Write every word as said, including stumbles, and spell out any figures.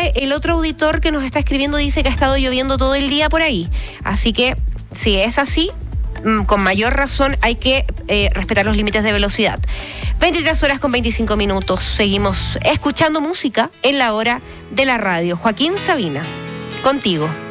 que el otro auditor que nos está escribiendo dice que ha estado lloviendo todo el día por ahí. Así que, si es así, con mayor razón hay que eh, respetar los límites de velocidad. veintitrés horas con veinticinco minutos. Seguimos escuchando música en la hora de la radio. Joaquín Sabina, contigo.